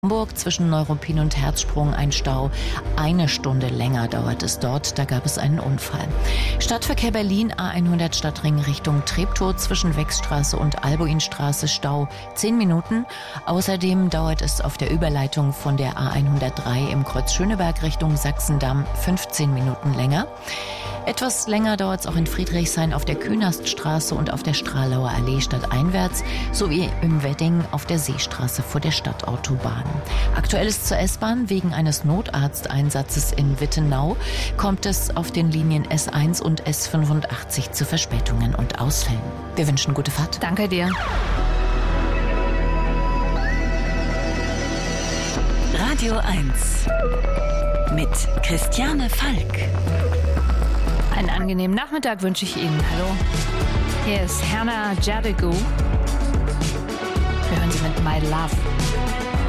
Hamburg zwischen Neuruppin und Herzsprung ein Stau. 1 Stunde länger dauert es dort, da gab es einen Unfall. Stadtverkehr Berlin, A100 Stadtring Richtung Treptow zwischen Wechstraße und Albuinstraße Stau 10 Minuten. Außerdem dauert es auf der Überleitung von der A103 im Kreuz Schöneberg Richtung Sachsendamm 15 Minuten länger. Etwas länger dauert es auch in Friedrichshain auf der Künaststraße und auf der Stralauer Allee stadteinwärts sowie im Wedding auf der Seestraße vor der Stadtautobahn. Aktuell ist zur S-Bahn wegen eines Notarzteinsatzes in Wittenau kommt es auf den Linien S1 und S85 zu Verspätungen und Ausfällen. Wir wünschen gute Fahrt. Danke dir. Radio 1 mit Christiane Falk. Einen angenehmen Nachmittag wünsche ich Ihnen. Hallo. Hier ist Hannah Jadigu. Wir hören Sie mit My Love.